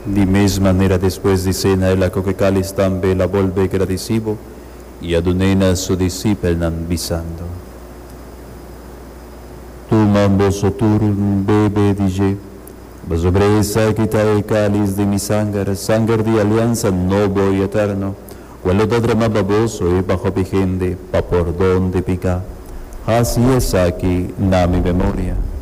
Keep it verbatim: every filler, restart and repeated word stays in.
Di mesma manera después de cena el acoge cáliz tambe la volve agradecivo y adunena su discípulo bisando. Tuman vosoturum bebe dije, sobre esa quita el cáliz de mi sangre, sangre de alianza nuevo y eterno, quello da drama baboso y bajo vigente, pa por donde pica. Así es aquí, na mi memoria.